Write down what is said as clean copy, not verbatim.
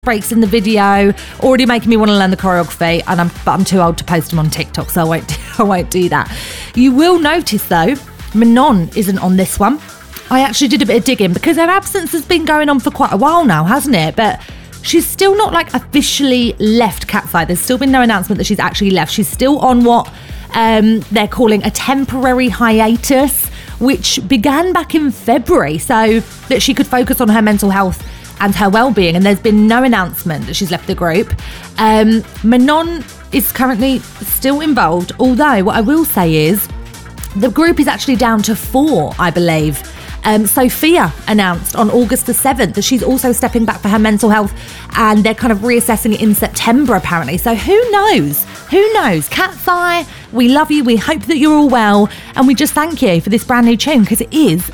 breaks in the video, already making me want to learn the choreography, but I'm too old to post them on TikTok, so I won't do that. You will notice though, Manon isn't on this one. I actually did a bit of digging because her absence has been going on for quite a while now, hasn't it? But she's still not like officially left Cat's Eye. There's still been no announcement that she's actually left. She's still on what they're calling a temporary hiatus, which began back in February, so that she could focus on her mental health and her well-being, and there's been no announcement that she's left the group. Manon is currently still involved, although what I will say is the group is actually down to 4, I believe. Sophia announced on August the 7th that she's also stepping back for her mental health, and they're kind of reassessing it in September apparently. So who knows? Who knows? Cat's Eye, we love you. We hope that you're all well, and we just thank you for this brand new tune because it is